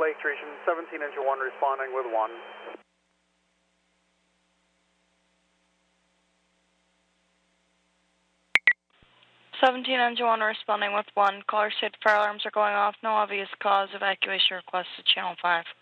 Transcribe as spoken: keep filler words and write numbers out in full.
Lake Station, seventeen engine one responding with one. seventeen engine one responding with one. Caller said fire alarms are going off. No obvious cause. Evacuation requested channel five.